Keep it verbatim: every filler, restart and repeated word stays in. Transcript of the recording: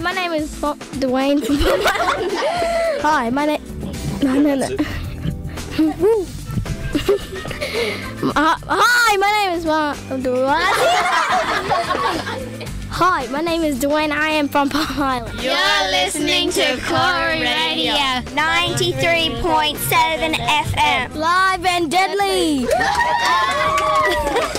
my name is Fa- Dwayne from Palm Island. Hi, my name. No, no, no. Woo. Uh, hi, my name is Wa- Dwayne. Hi, my name is Dwayne. I am from Palm Island. You're listening to Corey Radio ninety-three point seven F M. Live and deadly.